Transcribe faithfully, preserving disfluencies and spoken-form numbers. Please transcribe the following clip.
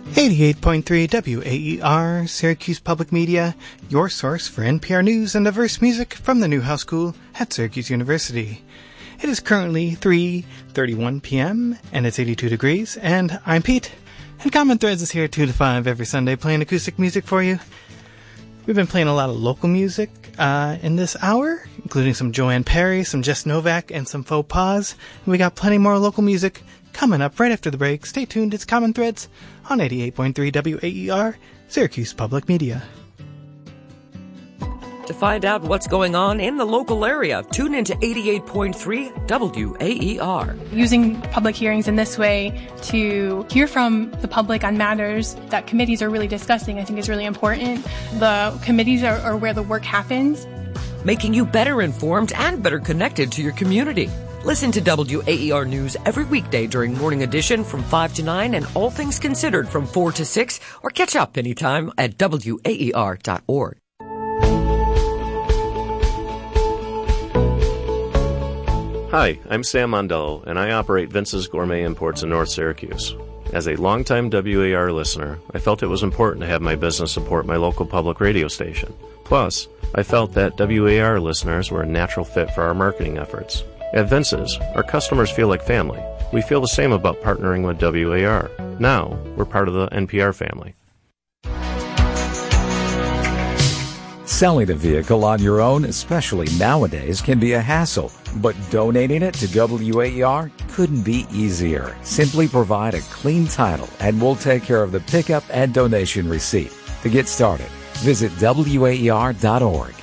eighty-eight point three W A E R, Syracuse Public Media, your source for N P R news and diverse music from the Newhouse School at Syracuse University. It is currently three thirty-one p.m. and it's eighty-two degrees, and I'm Pete, and Common Threads is here two to five every Sunday playing acoustic music for you. We've been playing a lot of local music uh, in this hour, including some Joanne Perry, some Jess Novak, and some Faux Pas. And we got plenty more local music coming up right after the break. Stay tuned, it's Common Threads on eighty-eight point three W A E R, Syracuse Public Media. To find out what's going on in the local area, tune into eighty-eight point three W A E R. Using public hearings in this way to hear from the public on matters that committees are really discussing, I think is really important. The committees are, are where the work happens. Making you better informed and better connected to your community. Listen to W A E R News every weekday during Morning Edition from five to nine and All Things Considered from four to six, or catch up anytime at W A E R dot org. Hi, I'm Sam Mondello, and I operate Vince's Gourmet Imports in North Syracuse. As a longtime W A R listener, I felt it was important to have my business support my local public radio station. Plus, I felt that W A R listeners were a natural fit for our marketing efforts. At Vince's, our customers feel like family. We feel the same about partnering with W A R. Now, we're part of the N P R family. Selling a vehicle on your own, especially nowadays, can be a hassle, but donating it to W A E R couldn't be easier. Simply provide a clean title and we'll take care of the pickup and donation receipt. To get started, visit W A E R dot org.